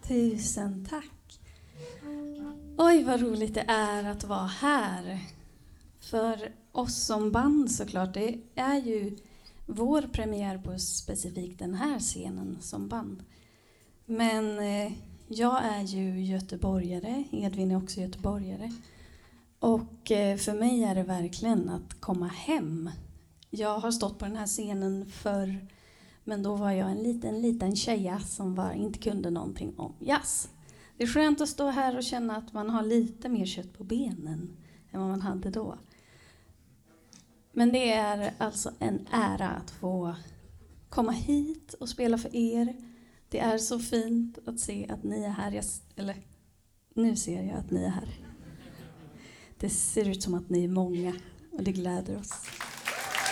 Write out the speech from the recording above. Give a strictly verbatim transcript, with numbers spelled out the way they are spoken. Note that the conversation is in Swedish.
Tusen tack. Oj, vad roligt det är att vara här. För oss som band såklart, det är ju vår premiär på specifikt den här scenen som band. Men eh, jag är ju göteborgare, Edvin är också göteborgare. Och eh, för mig är det verkligen att komma hem. Jag har stått på den här scenen förr, men då var jag en liten, liten tjeja som var, inte kunde någonting om jazz. Det är skönt att stå här och känna att man har lite mer kött på benen än vad man hade då. Men det är alltså en ära att få komma hit och spela för er. Det är så fint att se att ni är här. Jag, eller, nu ser jag att ni är här. Det ser ut som att ni är många och det gläder oss.